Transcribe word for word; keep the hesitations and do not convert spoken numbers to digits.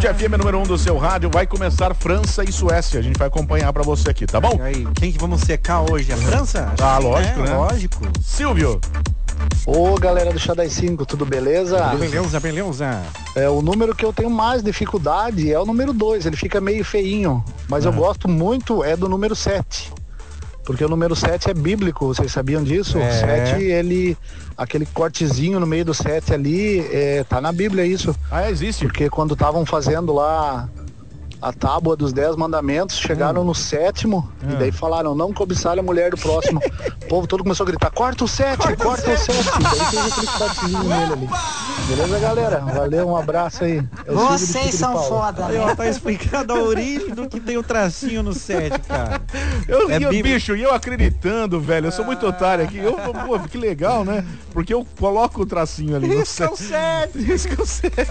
Band F M número um do seu rádio, vai começar França e Suécia. A gente vai acompanhar pra você aqui, tá bom? E aí, quem que vamos secar hoje? A França? Ah, lógico, é, né? Lógico. Silvio. Ô galera do Chá das cinco, tudo beleza? Tudo beleza, beleza. É, o número que eu tenho mais dificuldade é o número dois, ele fica meio feinho, mas Uhum. eu gosto muito é do número sete. Porque o número sete é bíblico, vocês sabiam disso? É. O sete, ele, aquele cortezinho no meio do sete ali, é, tá na Bíblia isso. Ah, existe? Porque quando estavam fazendo lá a tábua dos dez mandamentos, chegaram Hum. no sétimo, Ah. e daí falaram, não cobiçar a mulher do próximo. O povo todo começou a gritar, corta o sete, corta, corta o sete. Daí fez aquele cortezinho nele ali. Beleza, galera? Valeu, um abraço aí. É o Silvio do Vocês Chico de são Paula. foda, Aí, né? ó, tá explicando a origem do que tem o tracinho no set, cara. Eu, É e eu, Bíblia. bicho, e eu acreditando, velho, eu sou muito otário aqui. Eu, pô, que legal, né? Porque eu coloco o tracinho ali. no Isso é o set. set. Isso que é o set.